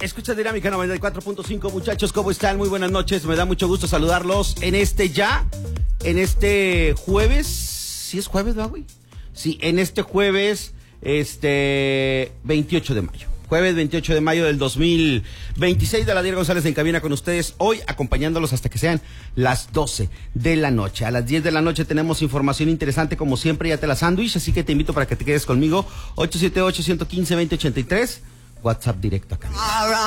Escucha Dinámica 94.5, muchachos, ¿cómo están? Muy buenas noches, me da mucho gusto saludarlos en este jueves. ¿Sí es jueves, no, güey? Sí, en este jueves, 28 de mayo. Jueves 28 de mayo del 2026, de la Diana González en cabina con ustedes, hoy acompañándolos hasta que sean las 12 de la noche. A las 10 de la noche tenemos información interesante, como siempre, ya te la sándwich, así que te invito para que te quedes conmigo. 878-115-2083, WhatsApp directo acá.